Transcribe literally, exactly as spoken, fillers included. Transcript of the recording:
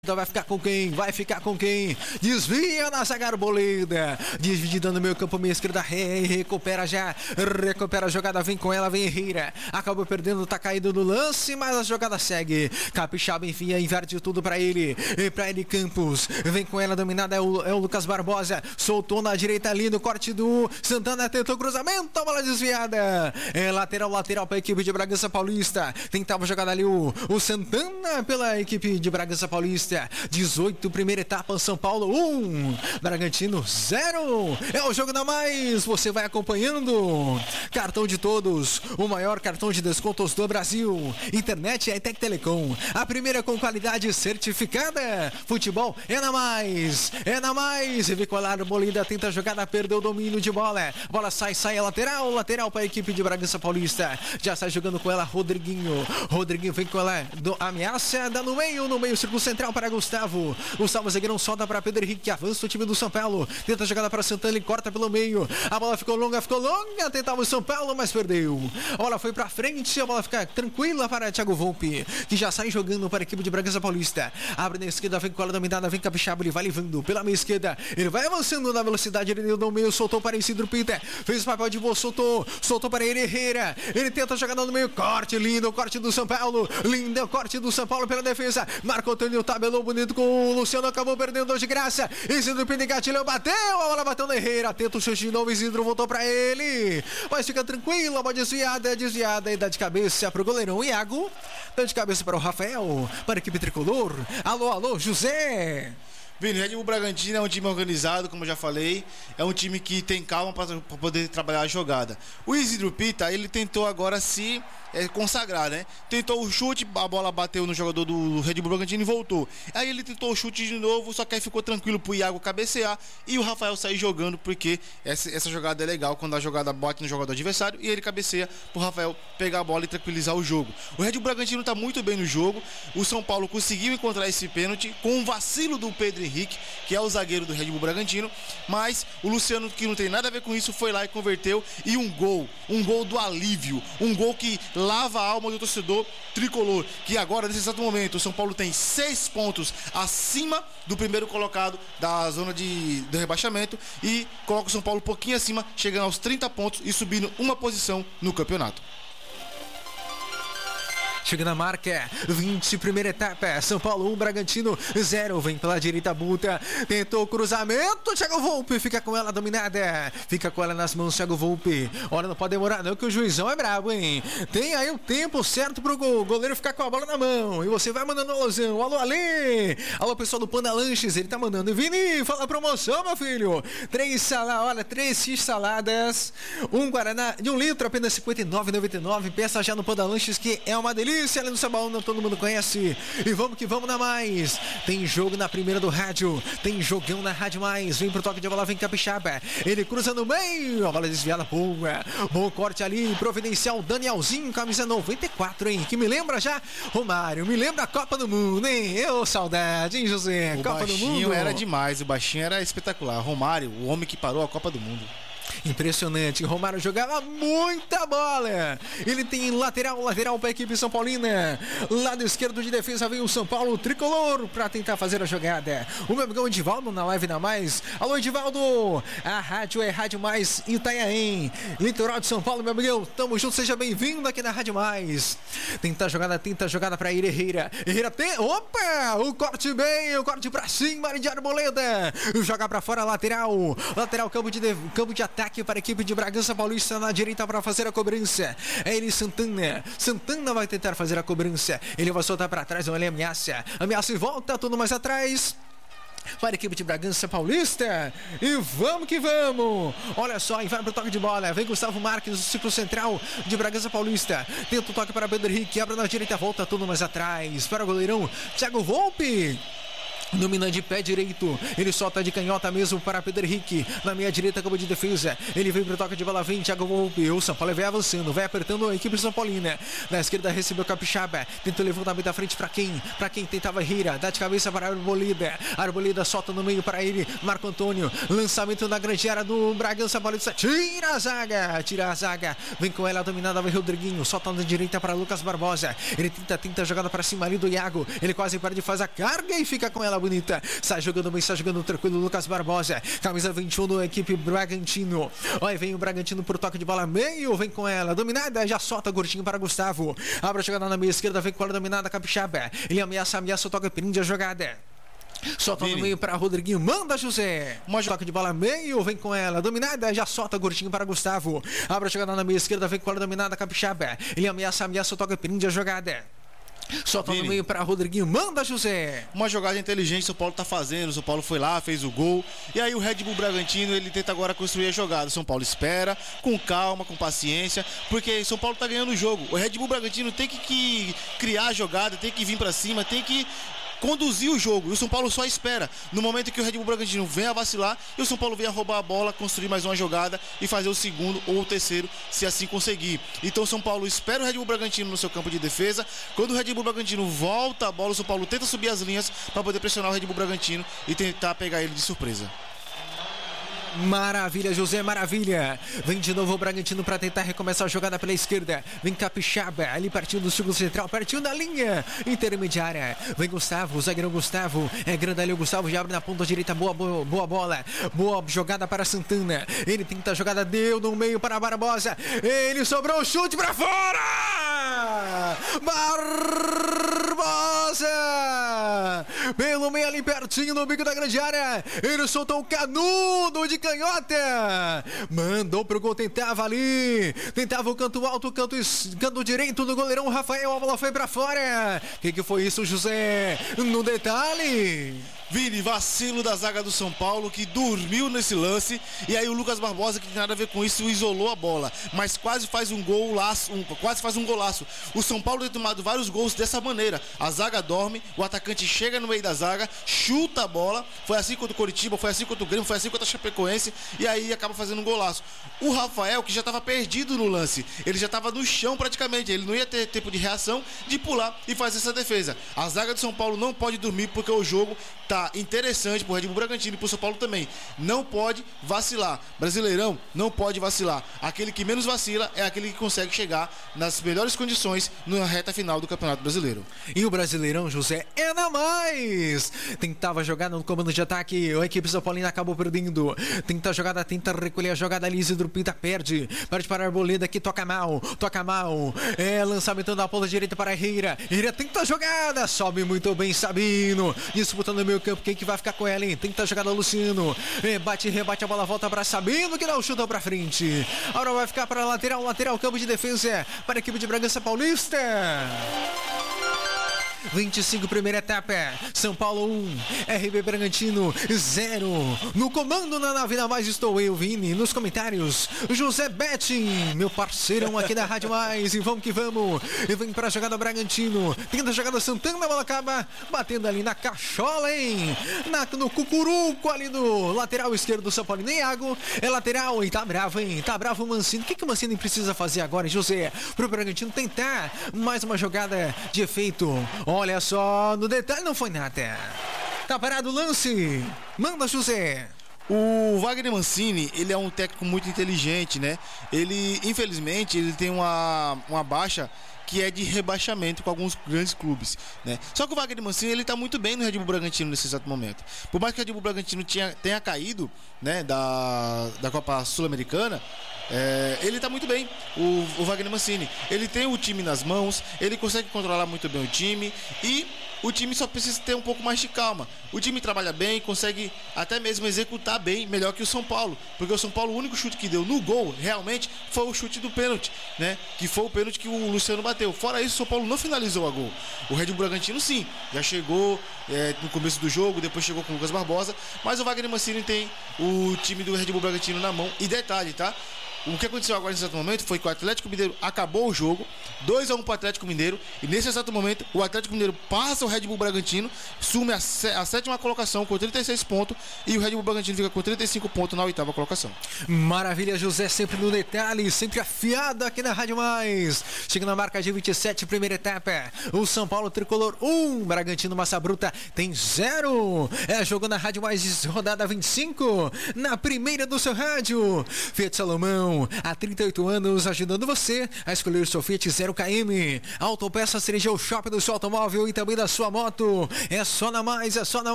Vai ficar com quem? Vai ficar com quem? Desvia na zaga Arboleda. Dividida no meio campo, meia esquerda. Re, recupera já. Recupera a jogada. Vem com ela, vem Herrera. Acabou perdendo, tá caído no lance, mas a jogada segue. Capixaba enfia, inverte tudo pra ele. E pra ele Campos. Vem com ela, dominada é o, é o Lucas Barbosa. Soltou na direita ali no corte do Santana. Tentou cruzamento, a bola desviada. É lateral, lateral pra equipe de Bragança Paulista. Tentava jogar ali o, o Santana pela equipe de Bragança Paulista. dezoito, primeira etapa, São Paulo um, Bragantino zero. É o jogo da mais, você vai acompanhando. Cartão de todos, o maior cartão de descontos do Brasil. Internet é Tec Telecom, a primeira com qualidade certificada. Futebol é na mais, é na mais. Veicular Molida tenta a jogada, perdeu o domínio de bola. Bola sai, sai a lateral, lateral para a equipe de Bragança Paulista. Já sai jogando com ela Rodriguinho. Rodriguinho vem com ela, do, ameaça, dá no meio, no meio, círculo central para Gustavo. Gustavo Zagueirão solta para Pedro Henrique, que avança o time do São Paulo. Tenta a jogada para Santana, ele corta pelo meio. A bola ficou longa, ficou longa. Tentava o São Paulo, mas perdeu. A bola foi para frente, a bola fica tranquila para Thiago Volpe, que já sai jogando para a equipe de Bragança Paulista. Abre na esquerda, vem com a dominada, vem Capixaba, ele vai levando pela meia esquerda. Ele vai avançando na velocidade, ele deu no meio, soltou para Isidro Peter. Fez o papel de boa, soltou, soltou para ele Herrera. Ele tenta a jogada no meio, corte, lindo o corte do São Paulo. Lindo é o corte do São Paulo pela defesa. Marco Antônio tabelou bonito com o Luciano, acabou perdendo de graça. Isidro Peter engatilhou, bateu, a bola bateu na Herrera. Tenta o chute de novo, Isidro voltou para ele. Mas fica tranquilo, a bola desviada, desviada e dá de cabeça pro goleirão Iago. Dá de cabeça para o Rafael, para a equipe tricolor. Alô, alô, José. Vini, o Red Bull Bragantino é um time organizado, como eu já falei. É um time que tem calma para poder trabalhar a jogada. O Isidro Pita, ele tentou agora se é, consagrar, né? Tentou o chute, a bola bateu no jogador do Red Bull Bragantino e voltou. Aí ele tentou o chute de novo, só que aí ficou tranquilo pro Iago cabecear e o Rafael sair jogando, porque essa, essa jogada é legal, quando a jogada bate no jogador adversário e ele cabeceia pro Rafael pegar a bola e tranquilizar o jogo. O Red Bull Bragantino tá muito bem no jogo. O São Paulo conseguiu encontrar esse pênalti com um vacilo do Pedro Henrique, que é o zagueiro do Red Bull Bragantino, mas o Luciano, que não tem nada a ver com isso, foi lá e converteu, e um gol, um gol do alívio, um gol que lava a alma do torcedor tricolor, que agora, nesse exato momento, o São Paulo tem seis pontos acima do primeiro colocado da zona de, de rebaixamento, e coloca o São Paulo um pouquinho acima, chegando aos trinta pontos e subindo uma posição no campeonato. Chega na marca, vinte, primeira etapa, São Paulo um, Bragantino zero, vem pela direita, Buta, tentou o cruzamento, Thiago Volpe fica com ela dominada, fica com ela nas mãos, Thiago Volpe, olha, não pode demorar não, que o juizão é brabo, hein, tem aí o tempo certo pro gol, goleiro ficar com a bola na mão, e você vai mandando alusão, alô Ale, alô pessoal do Panda Lanches, ele tá mandando, Vini, fala a promoção, meu filho, três saladas, olha, três x-saladas, um Guaraná de um litro, apenas cinquenta e nove reais e noventa e nove centavos, peça já no Panda Lanches, que é uma delícia. Ali no Sabaúna, todo mundo conhece. E vamos que vamos na mais. Tem jogo na primeira do rádio. Tem jogão na Rádio Mais. Vem pro toque de bola, vem Capixaba. Ele cruza no meio. A bola desviada, boa. Bom corte ali. Providencial Danielzinho, camisa noventa e quatro, hein? Que me lembra já Romário. Me lembra a Copa do Mundo, hein? Eu, saudade, hein, José? O Copa do Mundo. O baixinho era demais. O baixinho era espetacular. Romário, o homem que parou a Copa do Mundo. Impressionante, Romário jogava muita bola. Ele tem lateral, lateral para a equipe São Paulina. Lado esquerdo de defesa vem o São Paulo tricolor para tentar fazer a jogada. O meu amigão Edivaldo na live na mais. Alô, Edivaldo, a rádio é Rádio Mais Itanhaém, litoral de São Paulo, meu amigão. Tamo junto, seja bem-vindo aqui na Rádio Mais. Tenta a jogada, tenta a jogada para ir Herrera. Herrera tem, opa, o corte bem, o corte para cima de Arboleda. Joga para fora, lateral, lateral, campo de, campo de ataque para a equipe de Bragança Paulista na direita para fazer a cobrança. É ele, Santana. Santana vai tentar fazer a cobrança. Ele vai soltar para trás, olha, ameaça. Ameaça e volta, tudo mais atrás para a equipe de Bragança Paulista. E vamos que vamos. Olha só, e vai pro toque de bola. Vem Gustavo Marques, o ciclo central de Bragança Paulista. Tenta o toque para Pedro Henrique, abre na direita, volta tudo mais atrás para o goleirão Thiago Volpe. Domina de pé direito, ele solta de canhota mesmo para Pedro Henrique, na meia direita, campo de defesa, ele vem pro toque de bola, vem Thiago Volpe, o São Paulo vai avançando, vai apertando a equipe São Paulina, na esquerda recebeu Capixaba, tentou levantamento da frente para quem? Para quem tentava Rira, dá de cabeça para a Arboleda, a Arboleda solta no meio para ele, Marco Antônio, lançamento na grande área do Bragança Paulista, tira a zaga, tira a zaga, vem com ela dominada, vai Rodriguinho, solta na direita para Lucas Barbosa, ele tenta, tenta a jogada para cima ali do Iago, ele quase perde, faz a carga e fica com ela bonita, sai jogando bem, sai jogando tranquilo, Lucas Barbosa, camisa vinte e um da equipe Bragantino, olha, vem o Bragantino por toque de bola meio, vem com ela, dominada, já solta curtinho para Gustavo, abre a jogada na meia esquerda, vem com ela dominada, Capixaba, ele ameaça, ameaça, toca, prende a jogada. Solta no meio para Rodriguinho, manda José, uma toque de bola meio, vem com ela, dominada, já solta curtinho para Gustavo, abre a jogada na meia esquerda, vem com ela dominada, Capixaba, ele ameaça, ameaça, toca, prende a jogada. Solta no meio para Rodriguinho, manda José. Uma jogada inteligente, o São Paulo tá fazendo, o São Paulo foi lá, fez o gol. E aí o Red Bull Bragantino, ele tenta agora construir a jogada. O São Paulo espera, com calma, com paciência, porque o São Paulo tá ganhando o jogo. O Red Bull Bragantino tem que, que criar a jogada, tem que vir para cima, tem que conduzir o jogo, e o São Paulo só espera no momento que o Red Bull Bragantino vem a vacilar e o São Paulo vem a roubar a bola, construir mais uma jogada e fazer o segundo ou o terceiro, se assim conseguir. Então o São Paulo espera o Red Bull Bragantino no seu campo de defesa. Quando o Red Bull Bragantino volta a bola, o São Paulo tenta subir as linhas para poder pressionar o Red Bull Bragantino e tentar pegar ele de surpresa. Maravilha, José, maravilha. Vem de novo o Bragantino para tentar recomeçar a jogada pela esquerda. Vem Capixaba, ali partindo do círculo central, partindo da linha intermediária. Vem Gustavo, o zagueirão Gustavo. É grande ali o Gustavo, já abre na ponta direita. Boa, boa, boa bola. Boa jogada para Santana. Ele tenta a jogada, deu no meio para Barbosa. Ele sobrou o chute para fora. Barbosa! Pelo meio ali pertinho no bico da grande área. Ele soltou o canudo de canhota, mandou pro gol, tentava ali, tentava o canto alto, canto, canto direito do goleirão Rafael, a bola foi pra fora. Que que foi isso, José? No detalhe, Vini, vacilo da zaga do São Paulo, que dormiu nesse lance, e aí o Lucas Barbosa, que tem nada a ver com isso, isolou a bola, mas quase faz um gol laço, um, quase faz um golaço. O São Paulo tem tomado vários gols dessa maneira. A zaga dorme, o atacante chega no meio da zaga, chuta a bola. Foi assim contra o Coritiba, foi assim contra o Grêmio, foi assim contra a Chapecoense, e aí acaba fazendo um golaço. O Rafael, que já estava perdido no lance, ele já estava no chão praticamente, ele não ia ter tempo de reação, de pular e fazer essa defesa. A zaga do São Paulo não pode dormir, porque o jogo tá interessante pro Red Bull Bragantino e pro São Paulo também. Não pode vacilar. Brasileirão não pode vacilar. Aquele que menos vacila é aquele que consegue chegar nas melhores condições na reta final do Campeonato Brasileiro. E o Brasileirão, José, é na mais. Tentava jogar no comando de ataque, a equipe São Paulina acabou perdendo. Tenta a jogada, tenta recolher a jogada ali, Isidro Pita perde. Perde para a Arboleda, que toca mal, toca mal. É, lançamento na ponta direita para Herrera. Herrera tenta a jogada, sobe muito bem Sabino, disputando o meio campo, quem que vai ficar com ela, hein? Tenta a jogada Luciano, é, bate, rebate, a bola volta para Sabino, que dá o chute para frente. Agora vai ficar para a lateral, lateral, campo de defesa para a equipe de Bragança Paulista. vinte e cinco, primeira etapa. São Paulo um, R B Bragantino zero. No comando na nave da mais estou eu, Vini. Nos comentários, José Betting, meu parceirão aqui da Rádio Mais. E vamos que vamos. E vem pra jogada Bragantino. Tenta a jogada Santana, a bola acaba batendo ali na cachola, hein? Na, no cucuruco ali do lateral esquerdo do São Paulo. Iago é lateral e tá bravo, hein? Tá bravo o Mancini. O que, que o Mancini precisa fazer agora, hein, José? Pro Bragantino tentar mais uma jogada de efeito. Olha só, no detalhe não foi nada. Tá parado o lance. Manda, José. O Wagner Mancini, ele é um técnico muito inteligente, né? Ele, infelizmente, ele tem uma, uma baixa que é de rebaixamento com alguns grandes clubes, né? Só que o Wagner Mancini, ele tá muito bem no Red Bull Bragantino nesse exato momento. Por mais que o Red Bull Bragantino tinha, tenha caído, né, da, da Copa Sul-Americana, é, ele tá muito bem, o, o Wagner Mancini. Ele tem o time nas mãos, ele consegue controlar muito bem o time e o time só precisa ter um pouco mais de calma. O time trabalha bem, consegue até mesmo executar bem, melhor que o São Paulo. Porque o São Paulo, o único chute que deu no gol, realmente, foi o chute do pênalti, né? Que foi o pênalti que o Luciano bateu. Fora isso, o São Paulo não finalizou a gol. O Red Bull Bragantino, sim, já chegou é, no começo do jogo, depois chegou com o Lucas Barbosa. Mas o Wagner Mancini tem o time do Red Bull Bragantino na mão. E detalhe, tá? o que aconteceu agora nesse exato momento foi que o Atlético Mineiro acabou o jogo, dois a um para o Atlético Mineiro, e nesse exato momento o Atlético Mineiro passa o Red Bull Bragantino, sume a, sé- a sétima colocação com trinta e seis pontos, e o Red Bull Bragantino fica com trinta e cinco pontos na oitava colocação. Maravilha, José, sempre no detalhe, sempre afiado aqui na Rádio Mais. Chega na marca de vinte e sete, primeira etapa. O São Paulo Tricolor um, Bragantino Massa Bruta tem zero. É jogo na Rádio Mais, rodada vinte e cinco, na primeira do seu rádio. Fiat Salomão, há trinta e oito anos, ajudando você a escolher seu Fiat zero quilômetros. Autopeças Serigeu Shop do seu automóvel e também da sua moto. É só na Mais, é só na